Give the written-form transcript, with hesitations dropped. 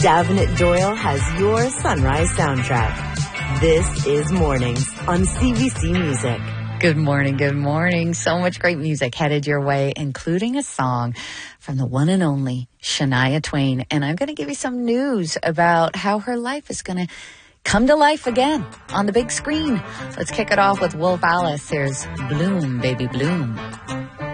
Davenant Doyle has your sunrise soundtrack. This is Mornings on CBC Music. Good morning, good morning. So much great music headed your way, including a song from the one and only Shania Twain. And I'm going to give you some news about how her life is going to come to life again on the big screen. Let's kick it off with Wolf Alice. Here's Bloom, Baby Bloom.